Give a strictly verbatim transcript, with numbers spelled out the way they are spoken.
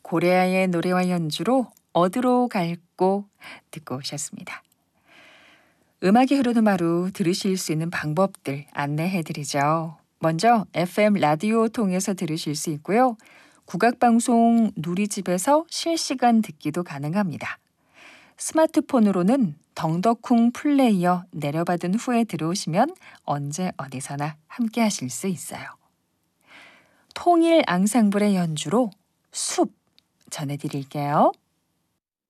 고래아의 노래와 연주로 어디로 갈고 듣고 오셨습니다. 음악이 흐르는 하루 들으실 수 있는 방법들 안내해드리죠. 먼저 에프엠 라디오 통해서 들으실 수 있고요. 국악방송 누리집에서 실시간 듣기도 가능합니다. 스마트폰으로는 덩덕쿵 플레이어 내려받은 후에 들어오시면 언제 어디서나 함께 하실 수 있어요. 통일 앙상블의 연주로 숲 전해드릴게요.